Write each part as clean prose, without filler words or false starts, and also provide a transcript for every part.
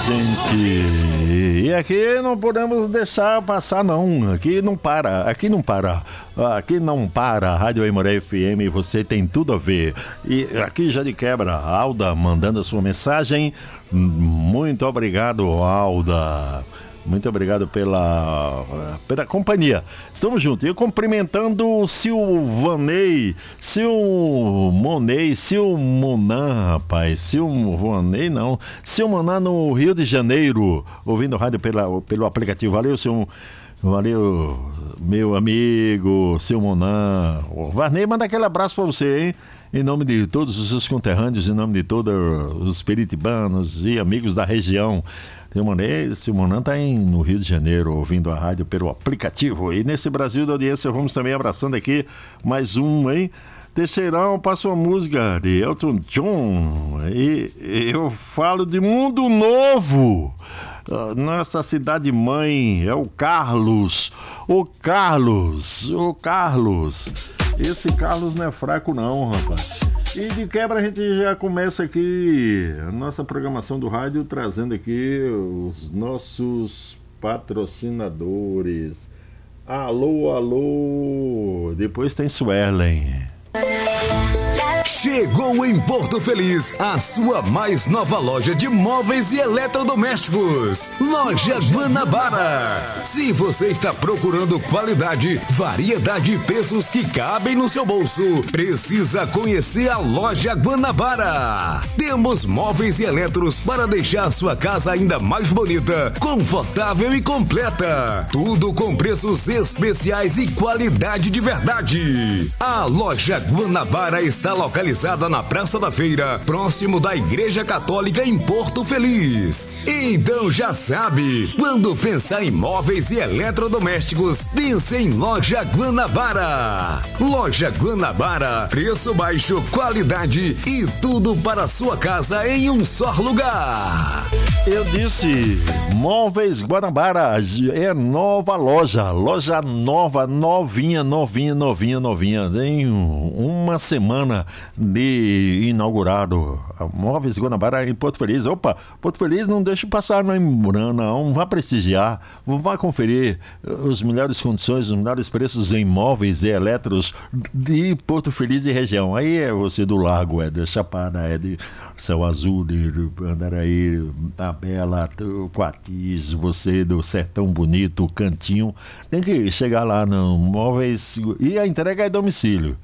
gente. E aqui não podemos deixar passar, não. Aqui não para. Aqui não para. Rádio Aimoré FM, você tem tudo a ver. E aqui já de quebra, Alda mandando a sua mensagem. Muito obrigado, Alda. Muito obrigado pela companhia. Estamos juntos. Eu cumprimentando o Silvanei, Silmonan, rapaz. Silvanei não. Silmonan no Rio de Janeiro, ouvindo rádio pelo aplicativo. Valeu, meu amigo Silmonan. Varney, manda aquele abraço pra você, hein? Em nome de todos os seus conterrâneos, em nome de todos os peritibanos e amigos da região. Silmonan está no Rio de Janeiro, ouvindo a rádio pelo aplicativo. E nesse Brasil da audiência, vamos também abraçando aqui mais um, hein? Terceirão, passa uma música de Elton John. E eu falo de Mundo Novo. Nossa cidade mãe é o Carlos. O Carlos. Esse Carlos não é fraco não, rapaz. E de quebra a gente já começa aqui a nossa programação do rádio, trazendo aqui os nossos patrocinadores. Alô. Depois tem Suelen. Chegou em Porto Feliz a sua mais nova loja de móveis e eletrodomésticos, Loja Guanabara. Se você está procurando qualidade, variedade e preços que cabem no seu bolso, precisa conhecer a Loja Guanabara. Temos móveis e eletros para deixar sua casa ainda mais bonita, confortável e completa. Tudo com preços especiais e qualidade de verdade. A Loja Guanabara está localizada na Praça da Feira, próximo da Igreja Católica em Porto Feliz. Então já sabe, quando pensar em móveis e eletrodomésticos, pense em Loja Guanabara. Loja Guanabara, preço baixo, qualidade e tudo para a sua casa em um só lugar. Eu disse, Móveis Guanabara é nova loja nova, novinha. Tem uma semana de inaugurado. A Móveis Guanabara em Porto Feliz. Opa, Porto Feliz não deixa passar não, vá prestigiar, vá conferir as melhores condições, os melhores preços em móveis e eletros de Porto Feliz e região. Aí é você do Lago, é de Chapada, é de Céu Azul, de Andaraí, da Bela, Coatis, você do Sertão Bonito, Cantinho. Tem que chegar lá no Móveis e a entrega é domicílio.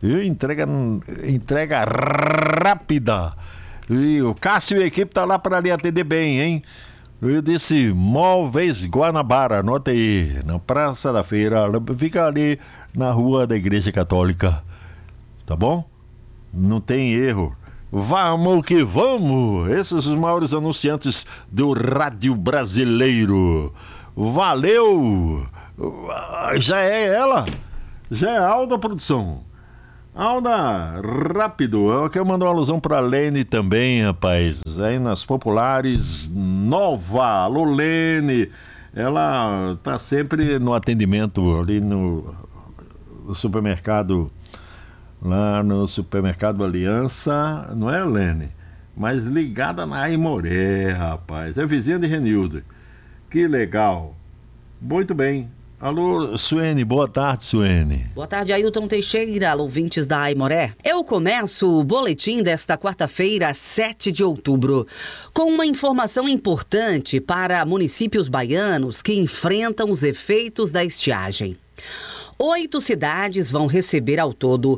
Entrega rápida. E o Cássio e a equipe tá lá para lhe atender bem, hein? Eu disse Móveis Guanabara, anota aí, na Praça da Feira, fica ali na Rua da Igreja Católica, tá bom? Não tem erro. Vamos que vamos! Esses os maiores anunciantes do rádio brasileiro. Valeu! Já é ela? Já é a Alda Produção. Alda, rápido. Eu quero mandar uma alusão pra Lene também, rapaz. Aí nas populares, nova. Alô, Lene. Ela tá sempre no atendimento ali no supermercado, lá no supermercado Aliança, não é, Lene? Mas ligada na Aimoré, rapaz. É vizinha de Renildo. Que legal. Muito bem. Alô, Suene, boa tarde, Suene. Boa tarde, Ailton Teixeira, ouvintes da Aimoré. Eu começo o boletim desta quarta-feira, 7 de outubro, com uma informação importante para municípios baianos que enfrentam os efeitos da estiagem. 8 cidades vão receber ao todo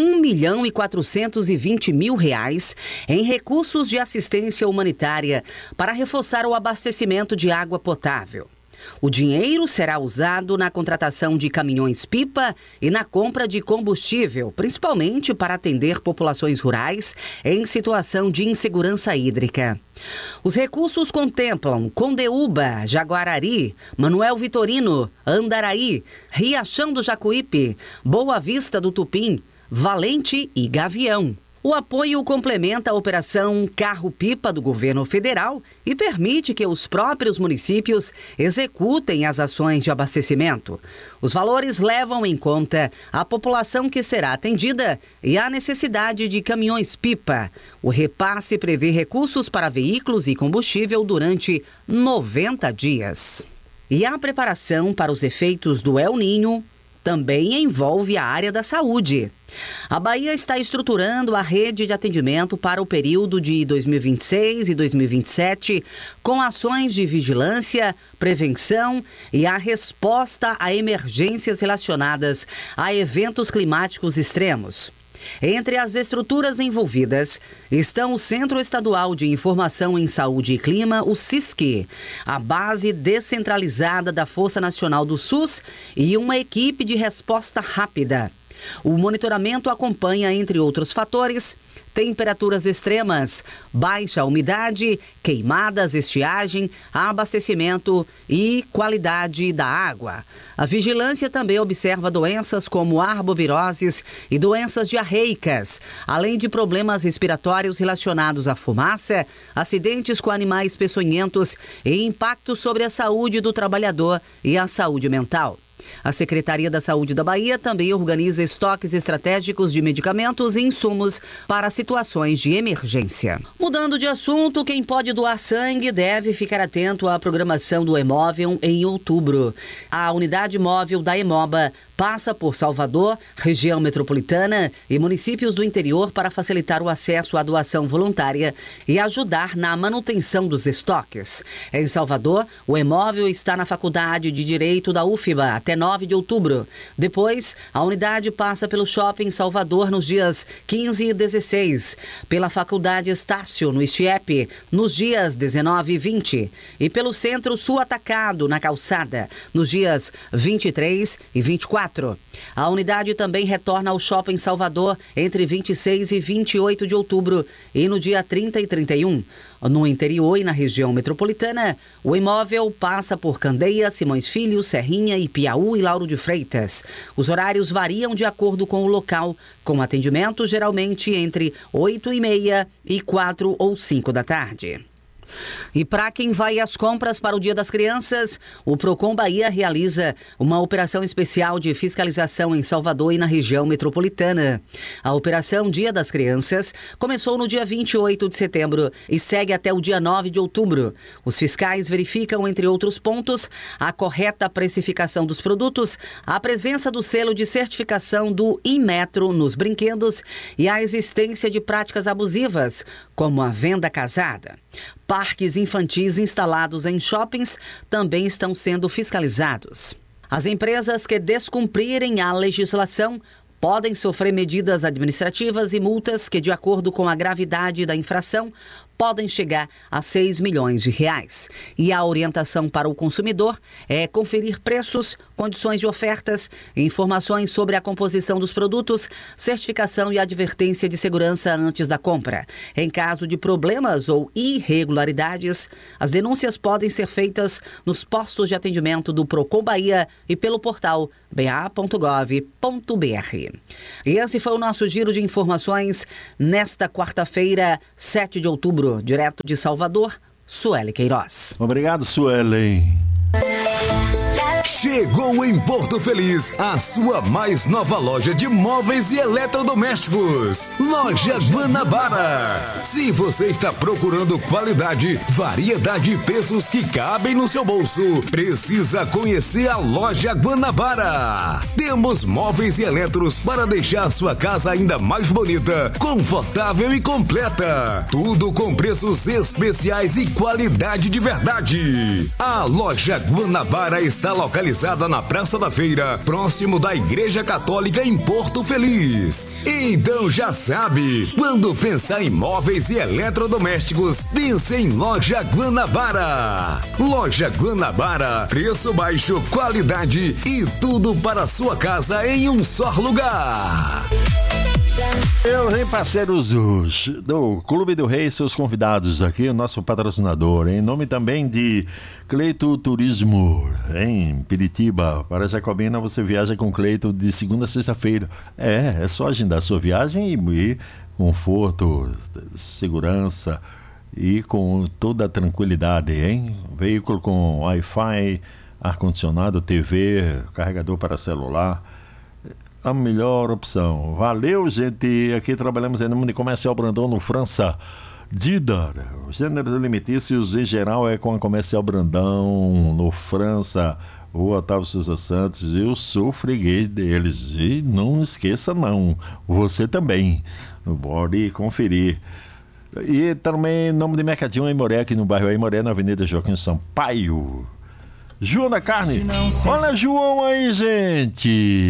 R$1.420.000 em recursos de assistência humanitária para reforçar o abastecimento de água potável. O dinheiro será usado na contratação de caminhões-pipa e na compra de combustível, principalmente para atender populações rurais em situação de insegurança hídrica. Os recursos contemplam Condeúba, Jaguarari, Manuel Vitorino, Andaraí, Riachão do Jacuípe, Boa Vista do Tupim, Valente e Gavião. O apoio complementa a operação Carro-Pipa do governo federal e permite que os próprios municípios executem as ações de abastecimento. Os valores levam em conta a população que será atendida e a necessidade de caminhões-pipa. O repasse prevê recursos para veículos e combustível durante 90 dias. E a preparação para os efeitos do El Niño também envolve a área da saúde. A Bahia está estruturando a rede de atendimento para o período de 2026 e 2027, com ações de vigilância, prevenção e a resposta a emergências relacionadas a eventos climáticos extremos. Entre as estruturas envolvidas estão o Centro Estadual de Informação em Saúde e Clima, o CISC, a base descentralizada da Força Nacional do SUS e uma equipe de resposta rápida. O monitoramento acompanha, entre outros fatores, temperaturas extremas, baixa umidade, queimadas, estiagem, abastecimento e qualidade da água. A vigilância também observa doenças como arboviroses e doenças diarreicas, além de problemas respiratórios relacionados à fumaça, acidentes com animais peçonhentos e impactos sobre a saúde do trabalhador e a saúde mental. A Secretaria da Saúde da Bahia também organiza estoques estratégicos de medicamentos e insumos para situações de emergência. Mudando de assunto, quem pode doar sangue deve ficar atento à programação do Hemóvel em outubro. A unidade móvel da Hemoba passa por Salvador, região metropolitana e municípios do interior para facilitar o acesso à doação voluntária e ajudar na manutenção dos estoques. Em Salvador, o Hemóvel está na Faculdade de Direito da UFBA até 9 de outubro. Depois, a unidade passa pelo Shopping Salvador nos dias 15 e 16, pela Faculdade Estácio, no Estiep, nos dias 19 e 20, e pelo Centro Sul Atacado, na Calçada, nos dias 23 e 24. A unidade também retorna ao Shopping Salvador entre 26 e 28 de outubro e no dia 30 e 31. No interior e na região metropolitana, o Hemóvel passa por Candeia, Simões Filho, Serrinha, Ipiaú e Lauro de Freitas. Os horários variam de acordo com o local, com atendimento geralmente entre 8h30 e 4 ou 5 da tarde. E para quem vai às compras para o Dia das Crianças, o Procon Bahia realiza uma operação especial de fiscalização em Salvador e na região metropolitana. A Operação Dia das Crianças começou no dia 28 de setembro e segue até o dia 9 de outubro. Os fiscais verificam, entre outros pontos, a correta precificação dos produtos, a presença do selo de certificação do Inmetro nos brinquedos e a existência de práticas abusivas, como a venda casada. Parques infantis instalados em shoppings também estão sendo fiscalizados. As empresas que descumprirem a legislação podem sofrer medidas administrativas e multas que, de acordo com a gravidade da infração, podem chegar a R$6 milhões. E a orientação para o consumidor é conferir preços, condições de ofertas, informações sobre a composição dos produtos, certificação e advertência de segurança antes da compra. Em caso de problemas ou irregularidades, as denúncias podem ser feitas nos postos de atendimento do Procon Bahia e pelo portal ba.gov.br. E esse foi o nosso giro de informações nesta quarta-feira, 7 de outubro. Direto de Salvador, Sueli Queiroz. Obrigado, Sueli. Chegou em Porto Feliz a sua mais nova loja de móveis e eletrodomésticos. Loja Guanabara. Se você está procurando qualidade, variedade e preços que cabem no seu bolso, precisa conhecer a Loja Guanabara. Temos móveis e eletros para deixar sua casa ainda mais bonita, confortável e completa. Tudo com preços especiais e qualidade de verdade. A Loja Guanabara está localizada na Praça da Feira, próximo da Igreja Católica em Porto Feliz. Então já sabe, quando pensar em móveis e eletrodomésticos, pense em Loja Guanabara. Loja Guanabara, preço baixo, qualidade e tudo para a sua casa em um só lugar. Meus parceiros do Clube do Rei, seus convidados aqui, o nosso patrocinador, em nome também de Cleito Turismo, em Piritiba. Para Jacobina, você viaja com Cleito de segunda a sexta-feira. É só agendar sua viagem e conforto, segurança e com toda a tranquilidade, hein? Veículo com Wi-Fi, ar-condicionado, TV, carregador para celular. A melhor opção. Valeu, gente. Aqui trabalhamos em nome de Comercial Brandão, no França. Didar. Os gêneros alimentícios em geral é com a Comercial Brandão, no França. Rua Otávio Sousa Santos. Eu sou freguês deles. E não esqueça, não. Você também. Pode conferir. E também em nome de Mercadinho Aimoré, aqui no bairro Aimoré, na Avenida Joaquim Sampaio. João da Carne. Olha João aí, gente.